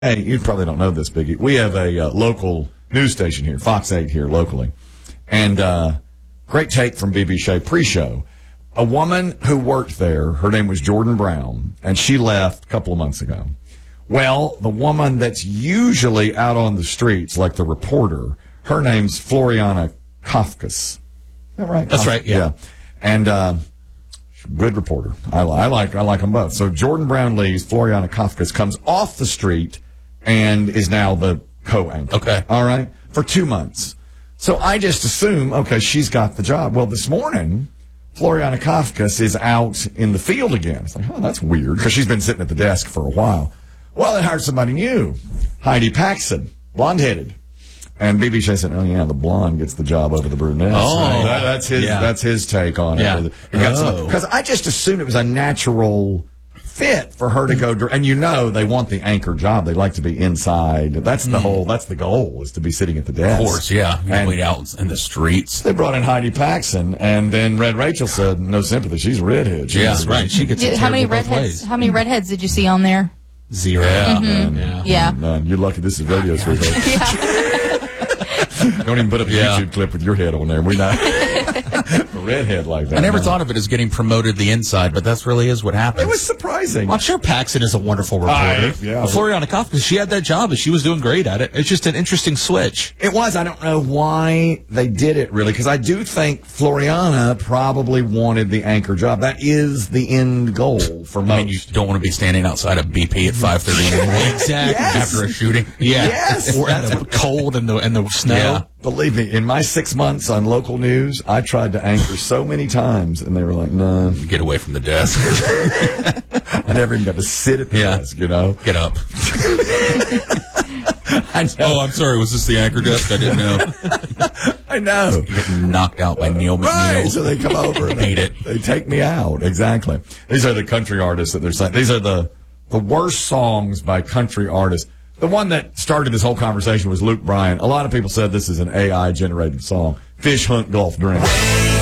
Hey, you probably don't know this, Biggie. We have a local news station here, Fox 8 here locally. And great take from BB Shea pre-show. A woman who worked there, her name was Jordan Brown, and she left a couple of months ago. Well, the woman that's usually out on the streets, like the reporter, her name's Floriana Kafkas. Is that right? That's right, yeah. And good reporter. I like them both. So Jordan Brown leaves, Floriana Kafkas comes off the street and is now the co-anchor. Okay. All right? For 2 months. So I just assume, okay, she's got the job. Well, this morning, Floriana Kafkas is out in the field again. It's like, oh, that's weird, because she's been sitting at the desk for a while. Well, they hired somebody new, Heidi Paxson, blonde-headed. And BB Shea said, oh, yeah, the blonde gets the job over the brunette. Oh. Right? That's his take on it. Yeah. Because I just assumed it was a natural fit for her to go, and they want the anchor job. They like to be inside. That's the goal, is to be sitting at the desk. Of course, yeah. And wait out in the streets. They brought in Heidi Paxson, and then Red Rachel said, no sympathy. She's a redhead. That's right. She gets How many redheads did you see on there? 0. Yeah. None. You're lucky this is radio, sweetheart. Don't even put up a YouTube clip with your head on there. We're not a redhead like that. I never thought of it as getting promoted the inside, but that really is what happens. It was surprising. Well, I'm sure Paxson is a wonderful reporter. Floriana Kafkas, she had that job, and she was doing great at it. It's just an interesting switch. It was. I don't know why they did it, really, because I do think Floriana probably wanted the anchor job. That is the end goal for most. I mean, you don't want to be standing outside of BP at 5:30 in the morning. Exactly. Yes. After a shooting. Yeah. Yes. Or at the cold and the snow. Yeah. Believe me, in my 6 months on local news, I tried to anchor so many times, and they were like, no. Get away from the desk. I never even got to sit at the desk, Get up. I know. Oh, I'm sorry. Was this the anchor desk? I didn't know. I know. You get knocked out by Neil McNeil. Right, so they come over and Hate it. They take me out. Exactly. These are the country artists that they're saying. These are the worst songs by country artists. The one that started this whole conversation was Luke Bryan. A lot of people said this is an AI-generated song. Fish hunt, golf drink.